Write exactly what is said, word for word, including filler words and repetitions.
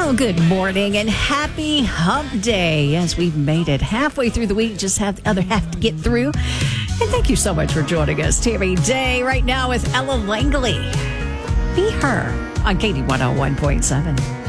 Well, good morning and happy hump day. Yes, we've made it halfway through the week, just have the other half to get through. And thank you so much for joining us. Tammy Day right now with Ella Langley. Be Her on Katie one oh one point seven.